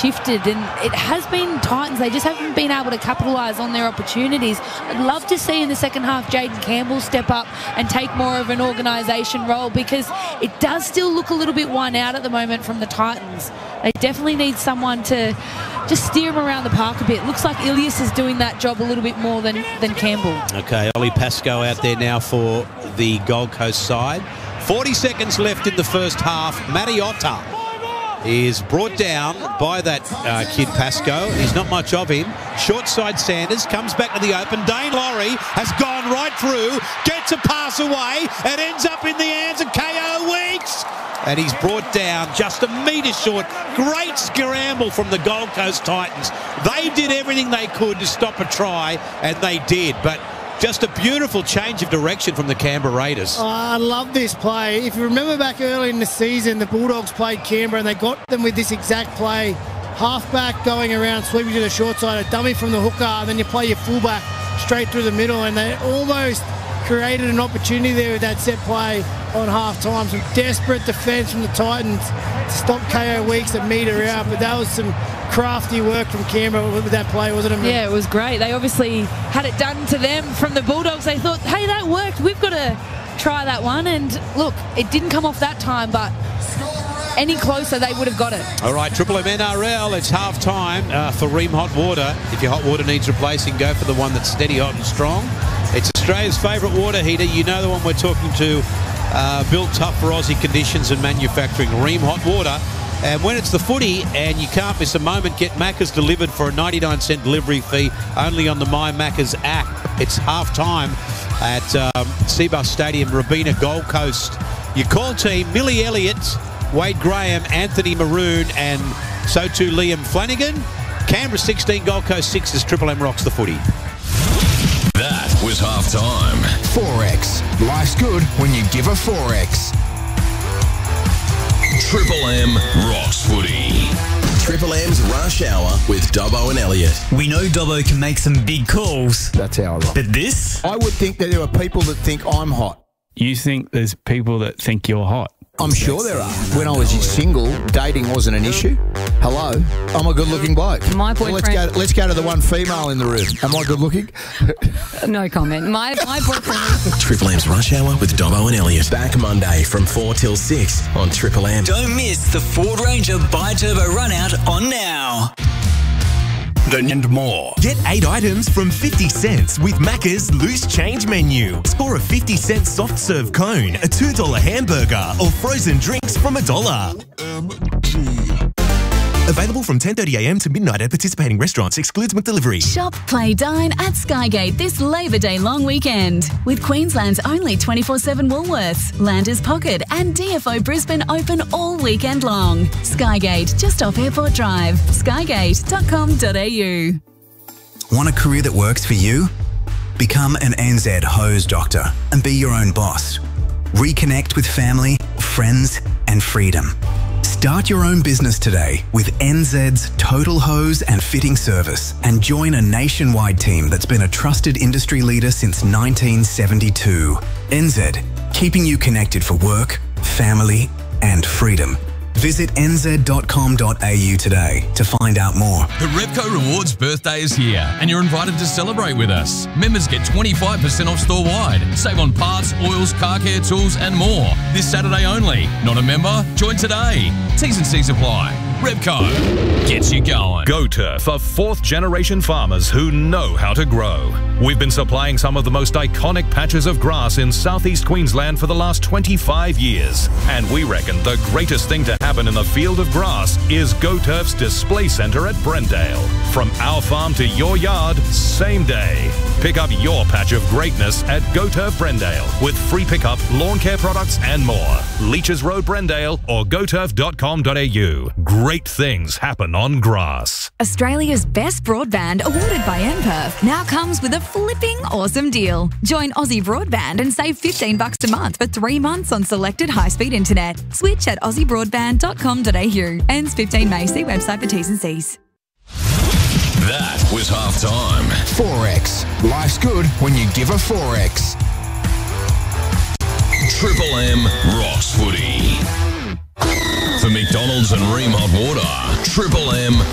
shifted, and it has been Titans. They just haven't been able to capitalise on their opportunities. I'd love to see in the second half Jaden Campbell step up and take more of an organisation role, because it does still look a little bit one out at the moment from the Titans. They definitely need someone to just steer him around the park a bit. Looks like Ilias is doing that job a little bit more than Campbell. Okay, Ollie Pascoe out there now for the Gold Coast side. 40 seconds left in the first half. Mariotta is brought down by that kid Pascoe. He's not much of him. Short side Sanders comes back to the open. Dane Laurie has gone right through, gets a pass away, and ends up in the hands of K.O. Weeks. And he's brought down just a metre short. Great scramble from the Gold Coast Titans. They did everything they could to stop a try, and they did. But just a beautiful change of direction from the Canberra Raiders. Oh, I love this play. If you remember back early in the season, the Bulldogs played Canberra and they got them with this exact play. Halfback going around, sweeping to the short side, a dummy from the hooker, and then you play your fullback straight through the middle, and they almost created an opportunity there with that set play on half-time. Some desperate defence from the Titans to stop K.O. Weeks a metre out, but that was some crafty work from Canberra with that play, wasn't it? Yeah, it was great. They obviously had it done to them from the Bulldogs. They thought, hey, that worked. We've got to try that one. And look, it didn't come off that time, but any closer, they would have got it. All right, Triple M NRL, it's half-time for Ream Hot Water. If your hot water needs replacing, go for the one that's steady, hot and strong. It's Australia's favourite water heater. You know the one we're talking to, built tough for Aussie conditions and manufacturing. Ream Hot Water. And when it's the footy and you can't miss a moment, get Macca's delivered for a 99-cent delivery fee only on the My Macca's app. It's half-time at Seabus Stadium, Robina, Gold Coast. Your call team, Millie Elliott, Wade Graham, Anthony Maroon, and so too Liam Flanagan. Canberra 16, Gold Coast 6 as Triple M rocks the footy. That was half-time. 4X. Life's good when you give a 4X. Triple M rocks footy. Triple M's Rush Hour with Dobbo and Elliott. We know Dobbo can make some big calls. That's how I rock. But this? I would think that there are people that think I'm hot. You think there's people that think you're hot? I'm sure there are. When I was single, dating wasn't an issue. Hello, I'm a good-looking bloke. My boyfriend... Let's go to the one female in the room. Am I good-looking? No comment. My boyfriend... Triple M's Rush Hour with Dobbo and Elliott. Back Monday from 4 till 6 on Triple M. Don't miss the Ford Ranger Bi-Turbo Run-Out on now. And more. Get 8 items from 50 cents with Macca's Loose Change Menu. Score a 50-cent soft serve cone, a $2 hamburger, or frozen drinks from $1. Available from 10:30 a.m. to midnight at participating restaurants. Excludes McDelivery. Shop, play, dine at Skygate this Labor Day long weekend with Queensland's only 24/7 Woolworths, Landers Pocket and DFO Brisbane open all weekend long. Skygate, just off Airport Drive. Skygate.com.au. Want a career that works for you? Become an NZ hose doctor and be your own boss. Reconnect with family, friends and freedom. Start your own business today with NZ's Total Hose and Fitting Service and join a nationwide team that's been a trusted industry leader since 1972. NZ, keeping you connected for work, family and freedom. Visit nz.com.au today to find out more. The Repco Rewards birthday is here and you're invited to celebrate with us. Members get 25% off store-wide. Save on parts, oils, car care tools and more. This Saturday only. Not a member? Join today. T's and C's apply. Repco gets you going. GoTurf are fourth-generation farmers who know how to grow. We've been supplying some of the most iconic patches of grass in southeast Queensland for the last 25 years. And we reckon the greatest thing to happen in the field of grass is GoTurf's display centre at Brendale. From our farm to your yard, same day. Pick up your patch of greatness at GoTurf Brendale with free pickup, lawn care products and more. Leeches Road, Brendale or goturf.com.au. Great things happen on grass. Australia's best broadband, awarded by MPerf, now comes with a flipping awesome deal. Join Aussie Broadband and save $15 a month for 3 months on selected high-speed internet. Switch at aussiebroadband.com.au. Ends 15 May. See website for T's and C's. That was half-time. 4X. Life's good when you give a 4X. Triple M rocks footy. For McDonald's and Ream Hot Water, Triple M